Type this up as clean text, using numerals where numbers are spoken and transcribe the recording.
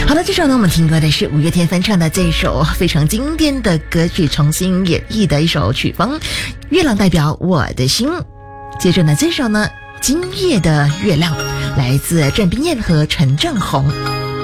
好了，这首呢，我们听歌的是五月天翻唱的这首非常经典的歌曲，重新演绎的一首曲风，《月亮代表我的心》。接着呢，这首呢，《今夜的月亮》来自郑冰燕和陈正红。